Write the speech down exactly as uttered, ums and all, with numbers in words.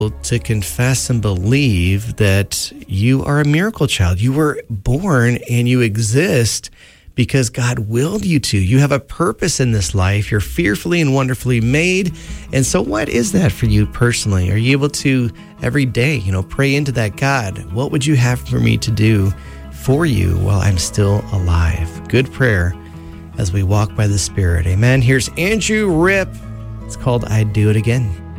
to confess and believe that you are a miracle child. You were born and you exist because God willed you to. You have a purpose in this life. You're fearfully and wonderfully made. And so what is that for you personally? Are you able to every day, you know, pray into that? God, what would you have for me to do for you while I'm still alive? Good prayer as we walk by the Spirit. Amen. Here's Andrew Ripp. It's called I'd Do It Again.